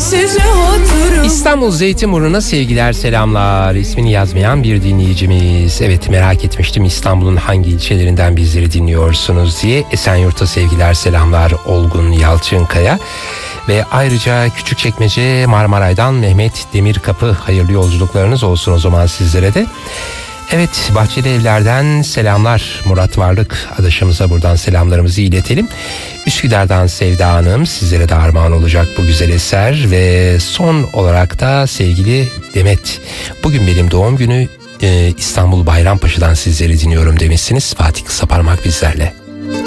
İstanbul Zeytinburnu'na sevgiler, selamlar. İsmini yazmayan bir dinleyicimiz. Evet, merak etmiştim İstanbul'un hangi ilçelerinden bizleri dinliyorsunuz diye. Esenyurt'a sevgiler, selamlar Olgun Yalçınkaya. Ve ayrıca Küçükçekmece Marmaray'dan Mehmet Demirkapı, hayırlı yolculuklarınız olsun o zaman sizlere de. Evet, Bahçeli Evler'den selamlar Murat Varlık adaşımıza buradan selamlarımızı iletelim. Üsküdar'dan Sevda Hanım, sizlere de armağan olacak bu güzel eser. Ve son olarak da sevgili Demet, bugün benim doğum günü, İstanbul Bayrampaşa'dan sizleri dinliyorum demişsiniz. Fatih Kısaparmak bizlerle.